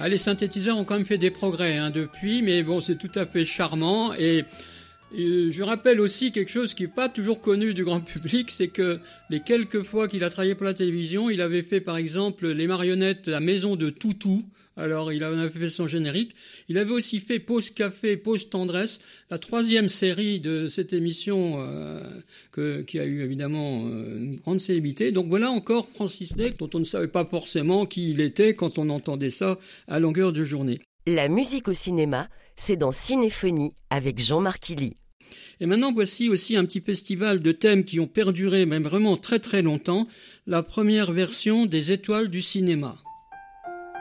Ah, les synthétiseurs ont quand même fait des progrès depuis, mais bon, c'est tout à fait charmant. Et je rappelle aussi quelque chose qui n'est pas toujours connu du grand public, c'est que les quelques fois qu'il a travaillé pour la télévision, il avait fait par exemple les marionnettes La Maison de Toutou. Alors, il en avait fait son générique. Il avait aussi fait Pause Café, Pause Tendresse, la 3e série de cette émission qui a eu évidemment une grande célébrité. Donc voilà encore Francis Day, dont on ne savait pas forcément qui il était quand on entendait ça à longueur de journée. La musique au cinéma, c'est dans Cinéphonie avec Jean-Marc Illy. Et maintenant, voici aussi un petit festival de thèmes qui ont perduré même vraiment très très longtemps, la première version des Étoiles du cinéma.